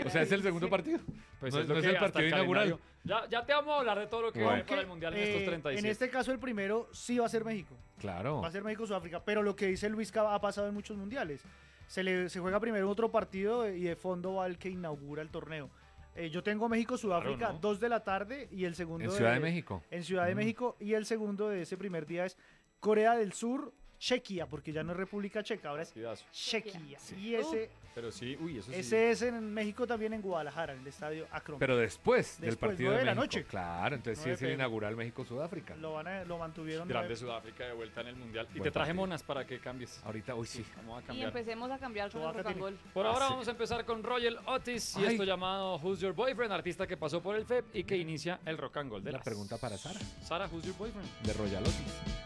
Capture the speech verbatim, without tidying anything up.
O sea, es el segundo partido. Pues no es no lo es que el hasta partido inaugural. calendario. Ya, ya te vamos a hablar de todo lo que Bueno. va para el Mundial en Eh, estos treinta y siete. en este caso el primero sí va a ser México. Claro. Va a ser México-Sudáfrica, pero lo que dice Luis ha pasado en muchos mundiales. Se, le, se juega primero otro partido y de fondo va el que inaugura el torneo. Eh, yo tengo México-Sudáfrica, Claro, ¿no? dos de la tarde y el segundo... En Ciudad de México. En Ciudad de Mm. México y el segundo de ese primer día es Corea del Sur, Chequia, porque ya no es República Checa, ahora es Partidazo. Chequia. Sí. Y ese, Pero sí, uy, eso sí. ese es en México también, en Guadalajara, en el estadio Akron. Pero después, del Después, partido nueve de de la México. noche. Claro, entonces sí nueve es el p m. inaugural México-Sudáfrica. Lo, van a- lo mantuvieron. Grande nueve- Sudáfrica de vuelta en el Mundial. Y Buen te traje partido. monas para que cambies. Ahorita, uy, sí. Vamos a Y cambiar. empecemos a cambiar con el Choaca rock and tiene- roll. Por ahora Ah, sí. vamos a empezar con Royal Otis y Ay. esto llamado Who's Your Boyfriend, artista que pasó por el F E P y que inicia el rock and roll de La las- pregunta para Sara, Sara, Who's Your Boyfriend? de Royal Otis.